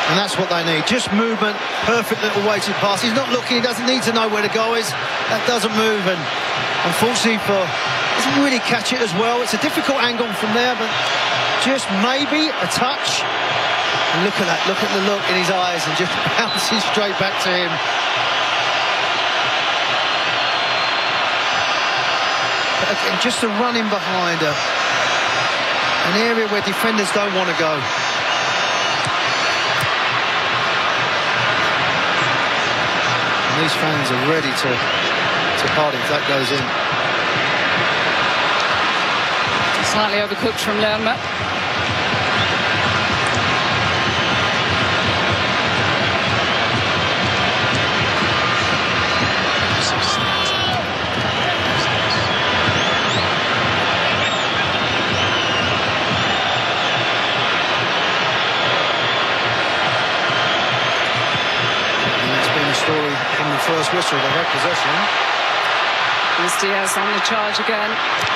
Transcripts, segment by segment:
And that's what they need. Just movement, perfect little weighted pass. He's not looking, he doesn't need to know where the goal is. That doesn't move, and unfortunately doesn't really catch it as well. It's a difficult angle from there, but just maybe a touch. And look at that, look at the look in his eyes, and just bouncing straight back to him. But again, just a run in behind her. An area where defenders don't want to go. And these fans are ready to party if that goes in. Slightly overcooked from Lerma. Story from the first whistle. They had possession. Luis Diaz on the charge again.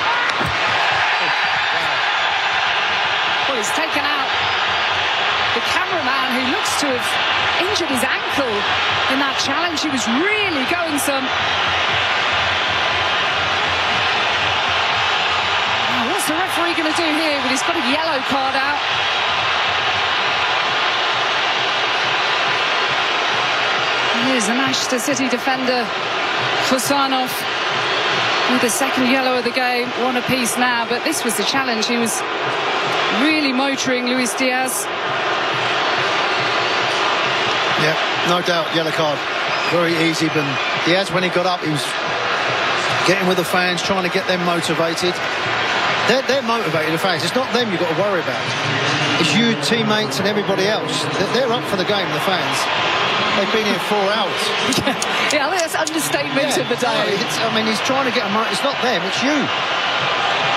Well, he's taken out the cameraman who looks to have injured his ankle in that challenge. He was really going some. Oh, what's the referee going to do here? Well, he's got a yellow card out. Here's the Manchester City defender, Husanov, with the second yellow of the game. One apiece now, but this was the challenge. He was really motoring Luis Diaz. Yeah, no doubt, yellow card. Very easy, but Diaz, when he got up, he was getting with the fans, trying to get them motivated. They're motivated, the fans. It's not them you've got to worry about. It's you, teammates, and everybody else. They're up for the game, the fans. They've been here 4 hours. Yeah, I think that's understatement of the day. No, I mean, he's trying to get a... It's not them, it's you.